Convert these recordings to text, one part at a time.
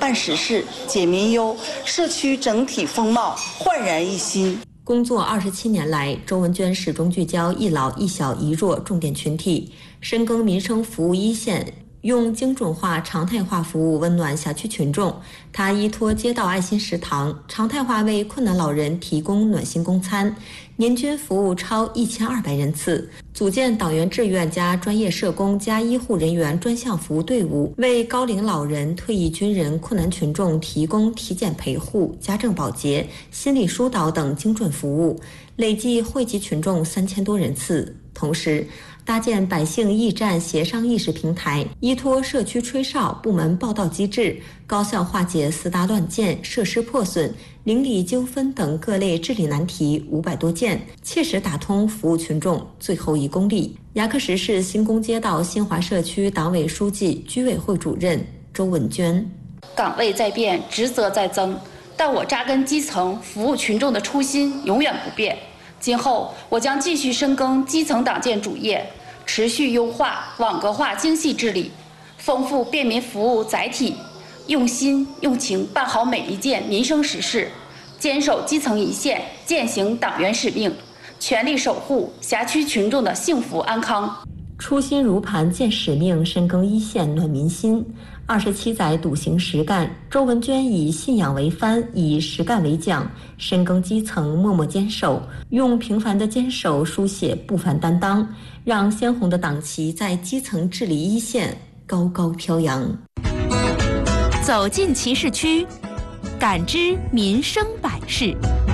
办实事、解民忧，社区整体风貌焕然一新。 工作27年来，周文娟始终聚焦一老一小一弱重点群体，深耕民生服务一线，用精准化、常态化服务温暖辖区群众。她依托街道爱心食堂，常态化为困难老人提供暖心供餐，年均服务超1200人次。组建党员志愿加专业社工加医护人员专项服务队伍，为高龄老人、退役军人、困难群众提供体检陪护、家政保洁、心理疏导等精准服务，累计惠及群众3000多人次。同时，搭建百姓驿站协商议事平台，依托社区吹哨、部门报到机制，高效化解私搭乱建、设施破损、邻里纠纷等各类治理难题500多件，切实打通服务群众最后1公里。牙克石市新宫街道新华社区党委书记、居委会主任周文娟： 岗位在变，职责在增，但我扎根基层、服务群众的初心永远不变。今后我将继续深耕基层党建主业，持续优化网格化精细治理，丰富便民服务载体，用心用情办好每一件民生实事，坚守基层一线，践行党员使命，全力守护辖区群众的幸福安康。 初心如磐，践使命，深耕一线，暖民心。27载笃行实干，周文娟以信仰为帆，以实干为桨，深耕基层，默默坚守，用平凡的坚守书写不凡担当，让鲜红的党旗在基层治理一线高高飘扬。 走进其市区，感知民生百事。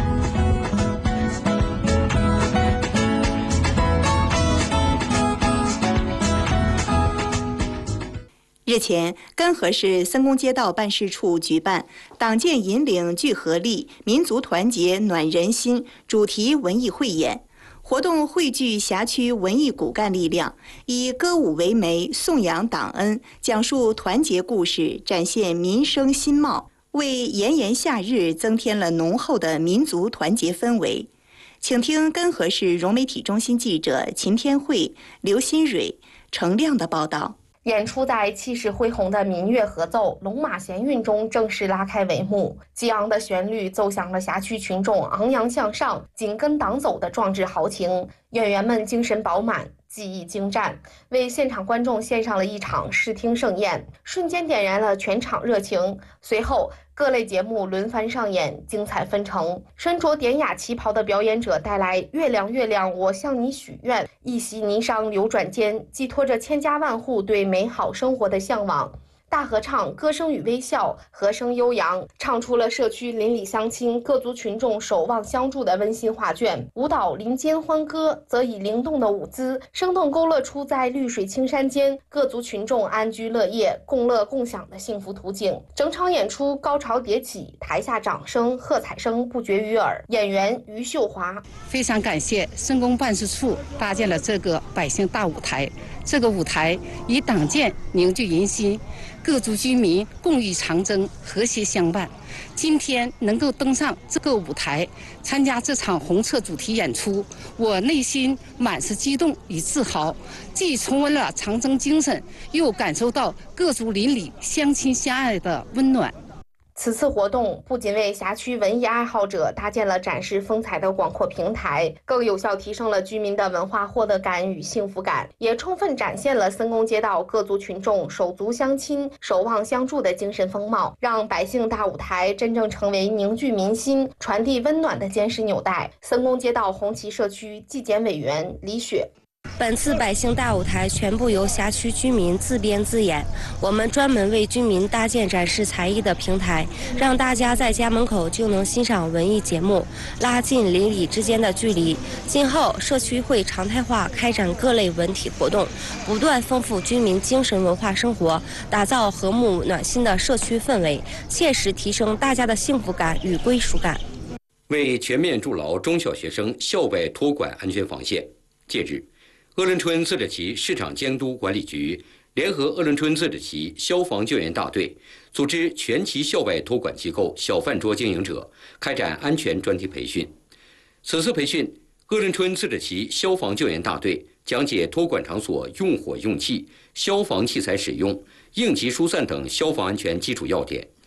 日前，根河市森宫街道办事处举办“党建引领聚合力，民族团结暖人心”主题文艺汇演。活动汇聚辖区文艺骨干力量，以歌舞为媒，颂扬党恩，讲述团结故事，展现民生新貌，为炎炎夏日增添了浓厚的民族团结氛围。请听根河市融媒体中心记者秦天慧、刘新蕊、程亮的报道。 演出在气势恢宏的民乐合奏《龙马闲韵》中正式拉开帷幕，激昂的旋律奏响了辖区群众昂扬向上、紧跟党走的壮志豪情。演员们精神饱满，技艺精湛，为现场观众献上了一场视听盛宴，瞬间点燃了全场热情。随后，各类节目轮番上演，精彩纷呈。身着典雅旗袍的表演者带来《月亮月亮我向你许愿》，一袭霓裳流转间，寄托着千家万户对美好生活的向往。大合唱歌声与微笑，和声悠扬，唱出了社区邻里乡亲各族群众守望相助的温馨画卷。舞蹈林间欢歌则以灵动的舞姿生动勾勒出在绿水青山间各族群众安居乐业、共乐共享的幸福图景。整场演出高潮迭起，台下掌声喝彩声不绝于耳。演员于秀华： 非常感谢森宫办事处搭建了这个百姓大舞台，这个舞台以党建凝聚人心，各族居民共御长征，和谐相伴。今天能够登上这个舞台，参加这场红色主题演出，我内心满是激动与自豪，既重温了长征精神，又感受到各族邻里相亲相爱的温暖。 此次活动不仅为辖区文艺爱好者搭建了展示风采的广阔平台，更有效提升了居民的文化获得感与幸福感，也充分展现了森宫街道各族群众手足相亲、守望相助的精神风貌，让百姓大舞台真正成为凝聚民心、传递温暖的坚实纽带。森宫街道红旗社区纪检委员李雪： 本次百姓大舞台全部由辖区居民自编自演，我们专门为居民搭建展示才艺的平台，让大家在家门口就能欣赏文艺节目，拉近邻里之间的距离。今后社区会常态化开展各类文体活动，不断丰富居民精神文化生活，打造和睦暖心的社区氛围，切实提升大家的幸福感与归属感。 为全面筑牢中小学生校外托管安全防线，近日鄂伦春自治旗市场监督管理局联合鄂伦春自治旗消防救援大队，组织全旗校外托管机构小饭桌经营者开展安全专题培训。此次培训，鄂伦春自治旗消防救援大队讲解托管场所用火用气、消防器材使用、应急疏散等消防安全基础要点，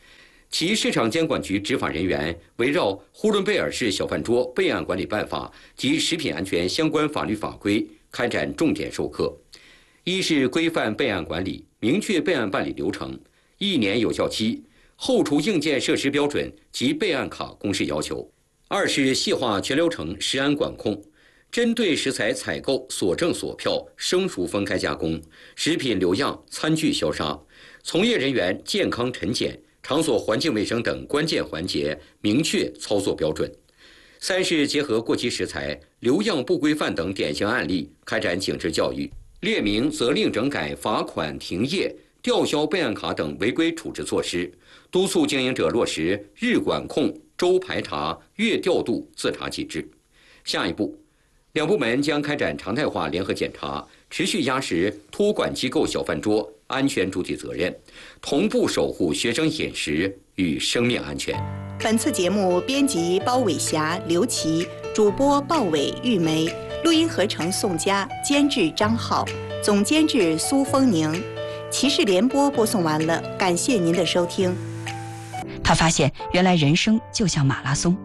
其市场监管局执法人员围绕呼伦贝尔市小饭桌备案管理办法及食品安全相关法律法规开展重点授课。一是规范备案管理，明确备案办理流程，1年有效期，后厨硬件设施标准及备案卡公示要求。2是细化全流程食安管控，针对食材采购、锁证锁票、生熟分开加工、食品留样、餐具消杀，从业人员健康陈检、场所环境卫生等关键环节明确操作标准。3是结合过期食材、留样不规范等典型案例，开展警示教育，列明责令整改、罚款、停业、吊销备案卡等违规处置措施，督促经营者落实日管控、周排查、月调度自查机制。下一步，两部门将开展常态化联合检查，持续压实托管机构小饭桌安全主体责任，同步守护学生饮食与生命安全。 本次节目编辑包伟霞、刘琦，主播鲍伟、玉梅，录音合成宋佳，监制张浩，总监制苏丰宁。骑士联播播送完了，感谢您的收听。 他发现，原来人生就像马拉松。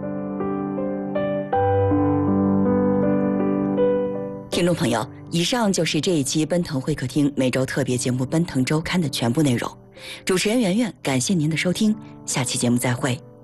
听众朋友，以上就是这一期奔腾会客厅每周特别节目《奔腾周刊》的全部内容。主持人圆圆，感谢您的收听，下期节目再会。